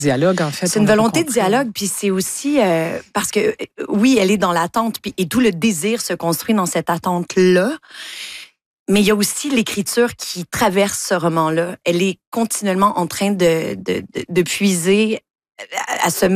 dialogue, en fait. C'est une volonté de dialogue, puis c'est aussi parce que, oui, elle est dans l'attente, puis et tout le désir se construit dans cette attente-là. Mais il y a aussi l'écriture qui traverse ce roman-là. Elle est continuellement en train de puiser à se